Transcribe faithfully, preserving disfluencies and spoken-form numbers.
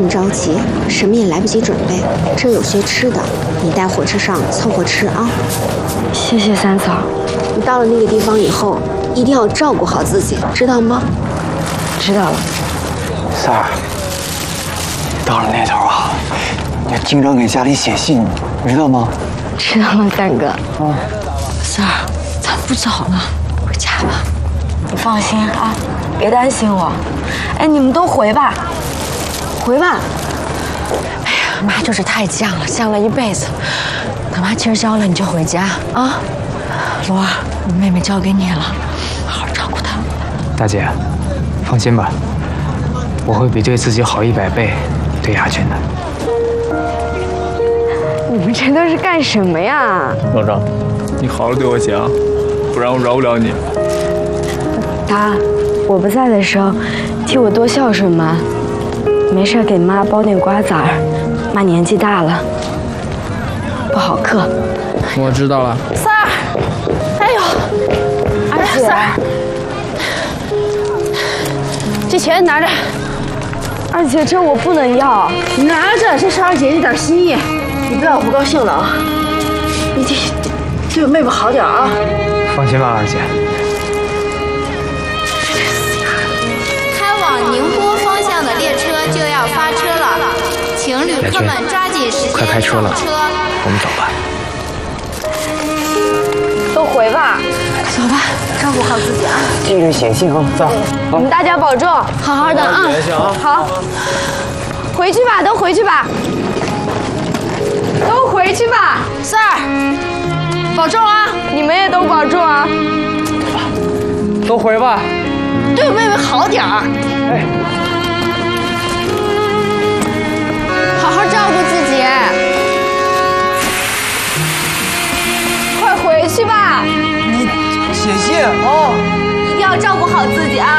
么着急，什么也来不及准备。这有些吃的，你带火车上凑合吃啊。 谢谢三嫂。 你到了那个地方以后，一定要照顾好自己，知道吗？ 知道了。 三儿，到了那头啊，你要经常给家里写信，你知道吗？ 知道了，干哥。 啊， 三儿，咱不早了，回家吧。你放心啊，别担心我。哎，你们都回吧，回吧。哎呀，妈就是太犟了，犟了一辈子。等妈气儿消了，你就回家啊。罗儿，你妹妹交给你了，好好照顾她。 大姐，放心吧，我会比对自己好一百倍对雅君的。 你们这都是干什么呀？ 老张，你好好对我讲，不然我饶不了你。 达，我不在的时候，替我多孝顺妈。没事给妈包点瓜子儿，妈年纪大了，不好嗑。 我知道了。 三儿，哎呦，二姐，三儿，这钱拿着。二姐，这我不能要。 你拿着，这是二姐一点心意，你不要不高兴了啊！你得对我妹妹好点啊！ 放心吧，二姐。 开往宁波方向的列车就要发车了，请旅客们抓紧时间快开车了，我们走吧。 都回吧， 走吧，照顾好自己啊！ 记着写信啊，走。 你们大家保重，好好的啊！好，回去吧，都回去吧，都回去吧。 三儿，保重啊！ 你们也都保重啊！ 都回吧。 对我妹妹好点儿。 哎， 好好照顾自己，快回去吧。 你写信啊！ 一定要照顾好自己啊！